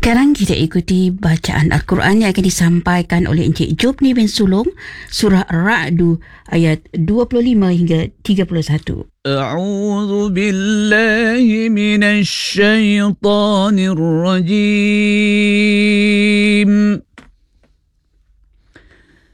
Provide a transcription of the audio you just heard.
Sekarang kita ikuti bacaan Al-Quran yang akan disampaikan oleh Encik Jobni bin Sulong, surah Ar-Ra'd ayat 25 hingga 31. أعوذ بالله من الشيطان الرجيم